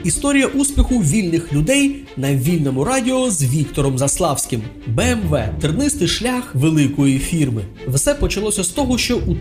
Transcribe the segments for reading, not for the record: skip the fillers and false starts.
Історія успіху вільних людей на вільному радіо з Віктором Заславським. BMW – тернистий шлях великої фірми. Все почалося з того, що у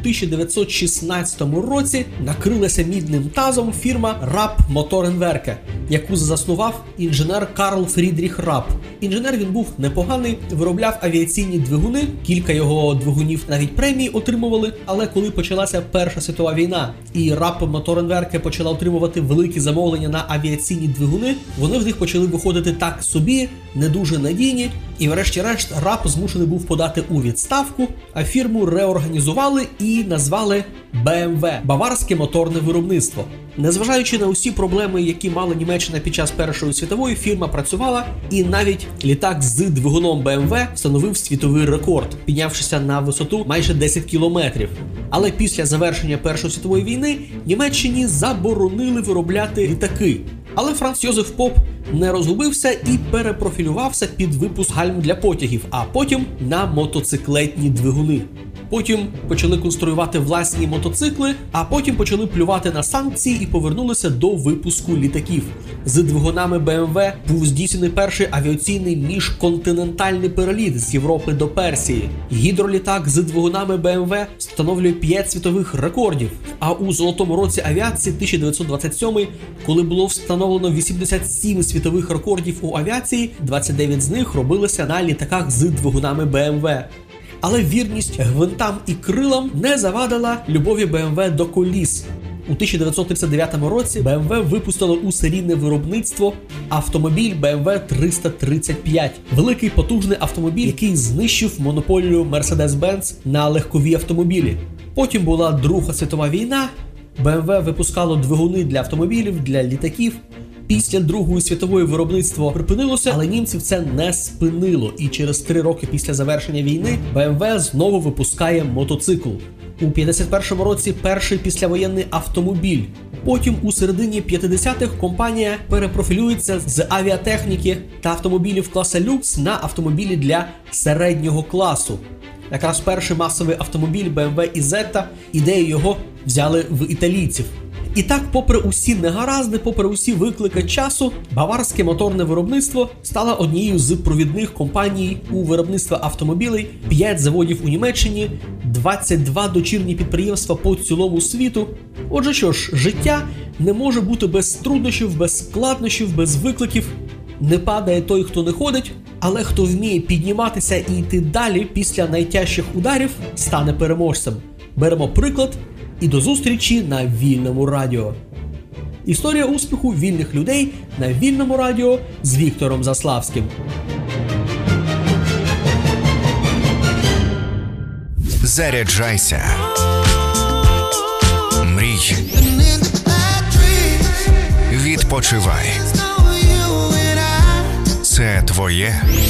1916 році накрилася мідним тазом фірма Rapp Motorenwerke, яку заснував інженер Карл Фрідріх Рапп. Інженер він був непоганий, виробляв авіаційні двигуни, кілька його двигунів навіть премії отримували, але коли почалася Перша світова війна і Rapp Motorenwerke почала отримувати великі замовлення на авіаційні двигуни, вони в них почали виходити так собі, не дуже надійні, і врешті-решт Рапп змушений був подати у відставку, а фірму реорганізували і назвали BMW – Баварське моторне виробництво. Незважаючи на усі проблеми, які мала Німеччина під час Першої світової, фірма працювала, і навіть літак з двигуном BMW встановив світовий рекорд, піднявшися на висоту майже 10 кілометрів. Але після завершення Першої світової війни Німеччині заборонили виробляти літаки. Але Франц Йозеф Поп не розгубився і перепрофілювався під випуск гальм для потягів, а потім на мотоциклетні двигуни. Потім почали конструювати власні мотоцикли, а потім почали плювати на санкції і повернулися до випуску літаків. З двигунами BMW був здійснений перший авіаційний міжконтинентальний переліт з Європи до Персії. Гідролітак з двигунами BMW встановлює 5 світових рекордів. А у золотому році авіації 1927, коли було встановлено 87 світових рекордів у авіації, 29 з них робилися на літаках з двигунами BMW. Але вірність гвинтам і крилам не завадила любові BMW до коліс. У 1939 році BMW випустило у серійне виробництво автомобіль BMW 335. Великий потужний автомобіль, який знищив монополію Mercedes-Benz на легкові автомобілі. Потім була Друга світова війна, BMW випускало двигуни для автомобілів, для літаків. Після Другої світової виробництво припинилося, але німців це не спинило. І через 3 роки після завершення війни BMW знову випускає мотоцикл. У 51-му році перший післявоєнний автомобіль. Потім у середині 50-х компанія перепрофілюється з авіатехніки та автомобілів класу люкс на автомобілі для середнього класу. Якраз перший масовий автомобіль BMW Isetta, ідею його взяли в італійців. І так, попри усі негаразди, попри усі виклики часу, баварське моторне виробництво стало однією з провідних компаній у виробництві автомобілей, 5 заводів у Німеччині, 22 дочірні підприємства по цілому світу. Отже, що ж, життя не може бути без труднощів, без складнощів, без викликів. Не падає той, хто не ходить, але хто вміє підніматися і йти далі після найтяжчих ударів, стане переможцем. Беремо приклад і до зустрічі на Вільному радіо. Історія успіху вільних людей на Вільному радіо з Віктором Заславським. Заряджайся. Мрій. Відпочивай. Це твоє